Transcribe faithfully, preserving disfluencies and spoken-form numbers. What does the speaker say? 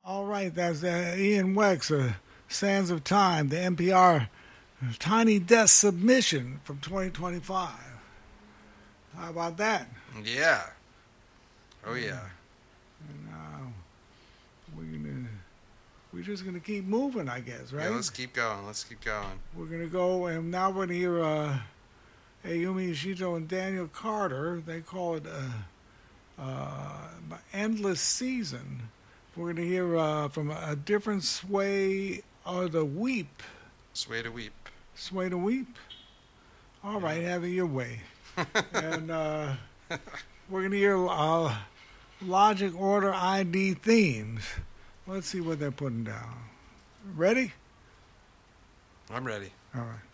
All right, that's uh, Ian Wex, uh, Sands of Time, the N P R Tiny Desk submission from twenty twenty-five. How about that? Yeah. Oh, yeah. And uh, we're gonna, we're just going to keep moving, I guess, right? Yeah, let's keep going. Let's keep going. We're going to go, and now we're going to hear uh, Ayumi Ishito and Daniel Carter. They call it uh, uh, Endless Season. We're going to hear uh, from a, a different Sway or the Weep. Sway to Weep. Sway to Weep? All right, have it your way. And uh, we're going to hear uh, Logic Order I D themes. Let's see what they're putting down. Ready? I'm ready. All right.